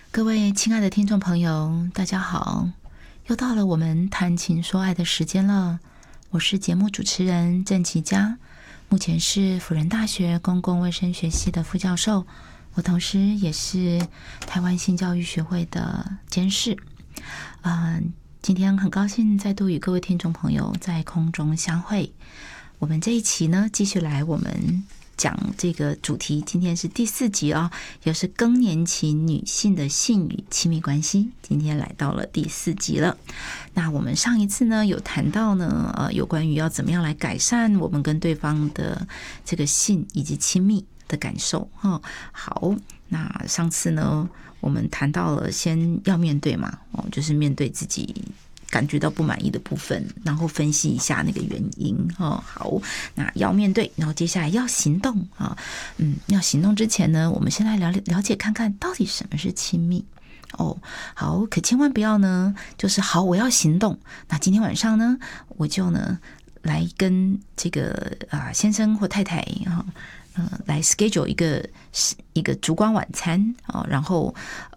各位亲爱的听众朋友，大家好，又到了我们谈情说爱的时间了。我是节目主持人郑琪佳，目前是辅仁大学公共卫生学系的副教授，我同时也是台湾性教育学会的监事。今天很高兴再度与各位听众朋友在空中相会。我们这一期呢，继续来我们讲这个主题，今天是第4集啊，也是更年期女性的性与亲密关系。今天来到了第4集了。那我们上一次呢有谈到呢，有关于要怎么样来改善我们跟对方的这个性以及亲密的感受。好，那上次呢我们谈到了先要面对嘛，就是面对自己感觉到不满意的部分，然后分析一下那个原因。好，那要面对，然后接下来要行动啊。要行动之前呢，我们先来了解看看到底什么是亲密。好，可千万不要呢，就是好我要行动，那今天晚上呢，我就呢来跟这个先生或太太来 schedule 一个烛光晚餐然后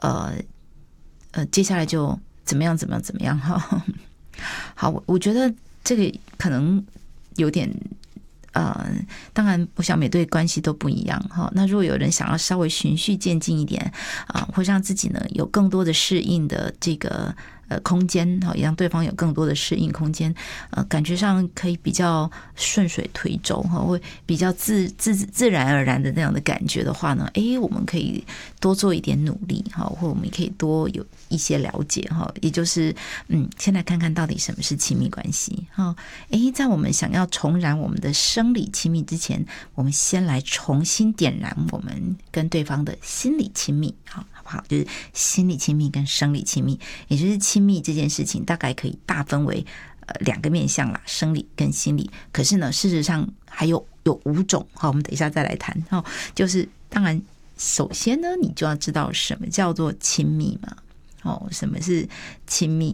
接下来就怎么样哈。好，我觉得这个可能有点当然我想每对关系都不一样哈。那如果有人想要稍微循序渐进一点会让自己呢有更多的适应的这个空间，也让对方有更多的适应空间，感觉上可以比较顺水推舟，会比较自然而然的那样的感觉的话呢，我们可以多做一点努力，或我们可以多有一些了解，也就是先来看看到底什么是亲密关系。在我们想要重燃我们的生理亲密之前，我们先来重新点燃我们跟对方的心理亲密，好不好？就是心理亲密跟生理亲密，也就是亲密这件事情大概可以大分为2个面向啦，生理跟心理。可是呢，事实上还有5种，好，我们等一下再来谈。就是当然，首先呢，你就要知道什么叫做亲密嘛。什么是亲密？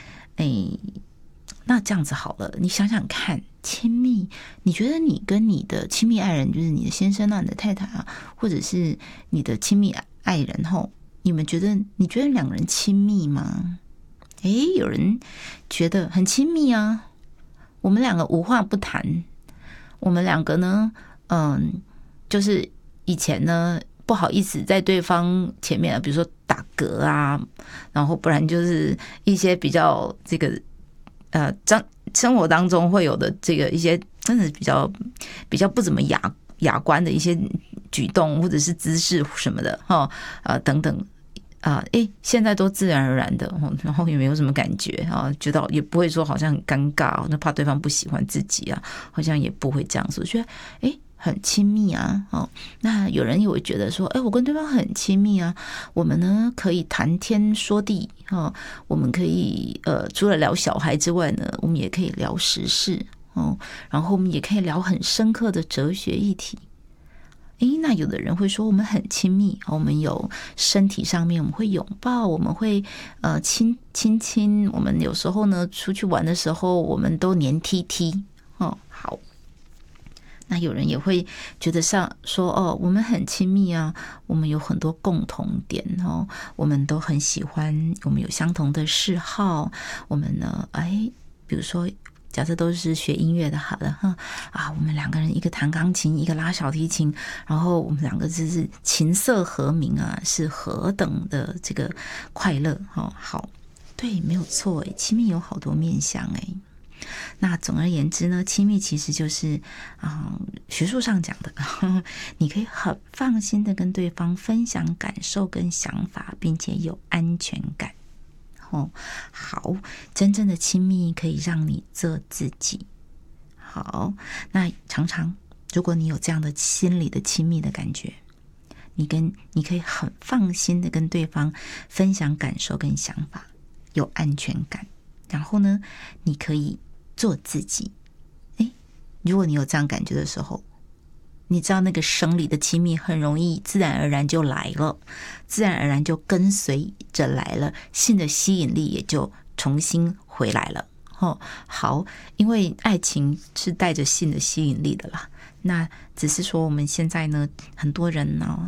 那这样子好了，你想想看，亲密，你觉得你跟你的亲密爱人，就是你的先生你的太太或者是你的亲密爱人你觉得2个人亲密吗？有人觉得很亲密啊，我们2个无话不谈，我们2个呢就是以前呢不好意思在对方前面比如说打嗝然后不然就是一些比较这个生活当中会有的这个一些真的比较不怎么雅观的一些举动或者是姿势什么的等等现在都自然而然的，然后也没有什么感觉觉得也不会说好像很尴尬那怕对方不喜欢自己好像也不会这样子，我觉得很亲密那有人也会觉得说我跟对方很亲密我们呢可以谈天说地我们可以除了聊小孩之外呢，我们也可以聊时事然后我们也可以聊很深刻的哲学议题。那有的人会说我们很亲密，我们有身体上面我们会拥抱，我们会亲，我们有时候呢出去玩的时候我们都黏 TT 好。那有人也会觉得说我们很亲密我们有很多共同点我们都很喜欢，我们有相同的嗜好，我们呢比如说假设都是学音乐的好了我们2个人一个弹钢琴一个拉小提琴，然后我们2个就是琴瑟和鸣是何等的这个快乐好，对，没有错亲密有好多面向那总而言之呢，亲密其实就是学术上讲的你可以很放心的跟对方分享感受跟想法，并且有安全感好，真正的亲密可以让你做自己。好，那常常如果你有这样的心理的亲密的感觉，你可以很放心的跟对方分享感受跟想法，有安全感，然后呢你可以做自己。如果你有这样感觉的时候，你知道那个生理的亲密很容易自然而然就来了，自然而然就跟随着来了，性的吸引力也就重新回来了好，因为爱情是带着性的吸引力的啦，那只是说我们现在呢很多人